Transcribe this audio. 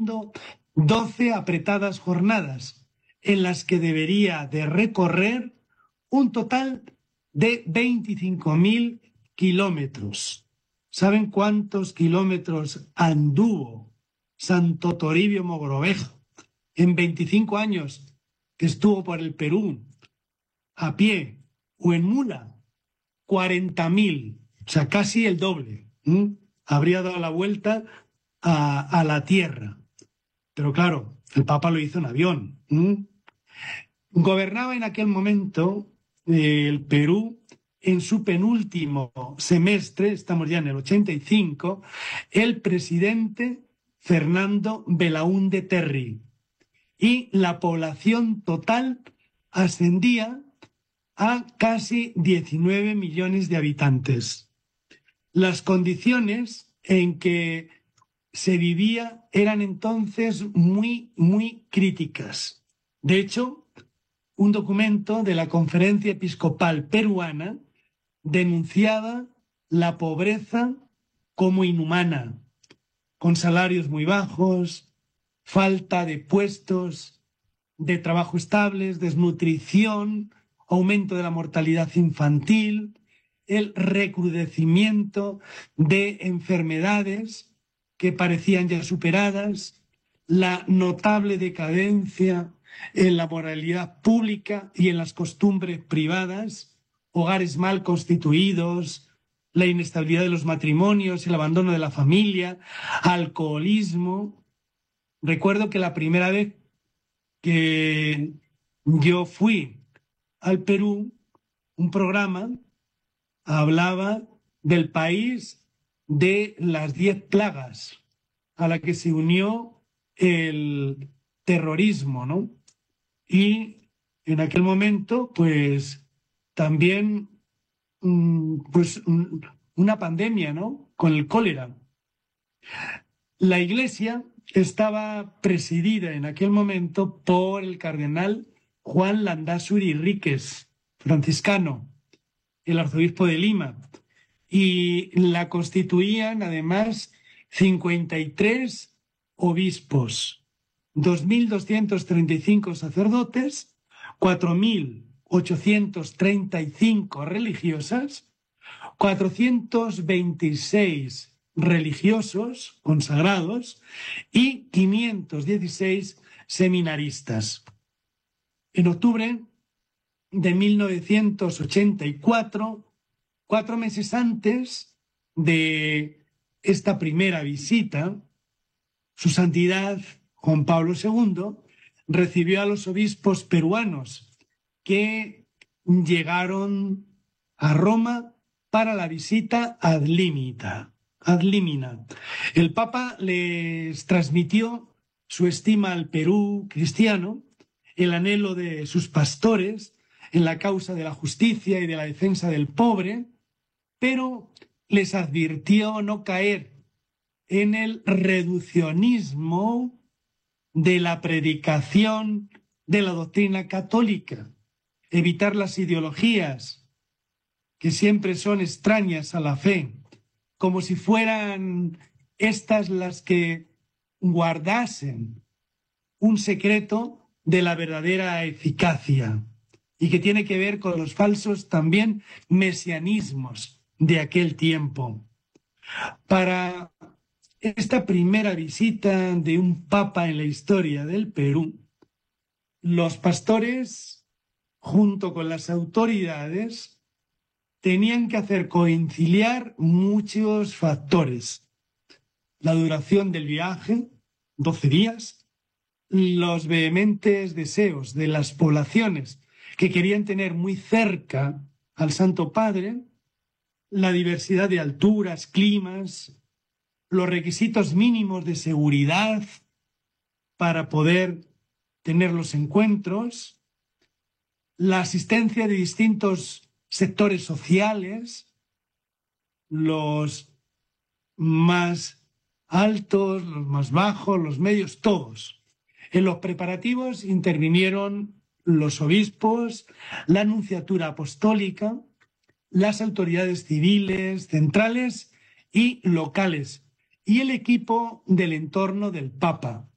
empezando 12 apretadas jornadas en las que debería de recorrer un total de 25.000 kilómetros. ¿Saben cuántos kilómetros anduvo Santo Toribio Mogrovejo en 25 años que estuvo por el Perú a pie o en mula? 40.000, o sea, casi el doble. Habría dado la vuelta a la Tierra. Pero claro, el Papa lo hizo en avión. Gobernaba en aquel momento el Perú en su penúltimo semestre, estamos ya en el 85, el presidente Fernando Belaúnde Terry. Y la población total ascendía a casi 19 millones de habitantes. Las condiciones en que se vivía eran entonces muy, muy críticas. De hecho, un documento de la Conferencia Episcopal Peruana denunciaba la pobreza como inhumana, con salarios muy bajos, falta de puestos de trabajo estables, desnutrición, aumento de la mortalidad infantil, el recrudecimiento de enfermedades que parecían ya superadas, la notable decadencia en la moralidad pública y en las costumbres privadas, hogares mal constituidos, la inestabilidad de los matrimonios, el abandono de la familia, alcoholismo. Recuerdo que la primera vez que yo fui al Perú, un programa hablaba del país de las 10 plagas a la que se unió el terrorismo, ¿no? Y en aquel momento, pues también una pandemia, ¿no? Con el cólera. La Iglesia estaba presidida en aquel momento por el cardenal Juan Landázuri Ríquez, franciscano, el arzobispo de Lima, y la constituían además 53 obispos, 2.235 sacerdotes, 4.835 religiosas, 426 religiosos consagrados y 516 seminaristas. En octubre de 1984, 4 meses antes de esta primera visita, Su Santidad Juan Pablo II recibió a los obispos peruanos que llegaron a Roma para la visita ad limina. El Papa les transmitió su estima al Perú cristiano, el anhelo de sus pastores en la causa de la justicia y de la defensa del pobre, pero les advirtió no caer en el reduccionismo de la predicación de la doctrina católica, evitar las ideologías que siempre son extrañas a la fe, como si fueran estas las que guardasen un secreto de la verdadera eficacia y que tiene que ver con los falsos también mesianismos de aquel tiempo. Para esta primera visita de un papa en la historia del Perú, los pastores, junto con las autoridades, tenían que hacer conciliar muchos factores. La duración del viaje, 12 días, los vehementes deseos de las poblaciones que querían tener muy cerca al Santo Padre, la diversidad de alturas, climas, los requisitos mínimos de seguridad para poder tener los encuentros, la asistencia de distintos sectores sociales, los más altos, los más bajos, los medios, todos. En los preparativos intervinieron los obispos, la nunciatura apostólica, las autoridades civiles, centrales y locales, y el equipo del entorno del Papa,